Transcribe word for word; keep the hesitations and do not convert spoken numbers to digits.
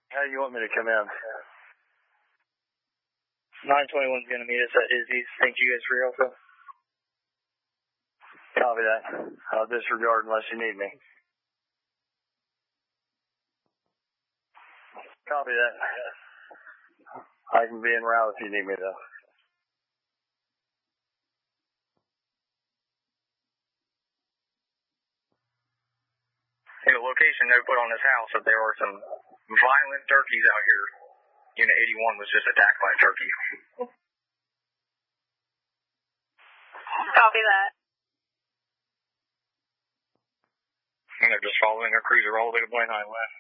How do you want me to come in? nine twenty-one's going to meet us at Izzy's. Thank you guys for your help. Copy that. I'll disregard unless you need me. Copy that. I can be en route if you need me, though. Hey, the location they put on this house, that there were some violent turkeys out here. Unit eighty-one was just attacked by a turkey. Copy that. And they're just following their cruiser all the way to Blaine Highway.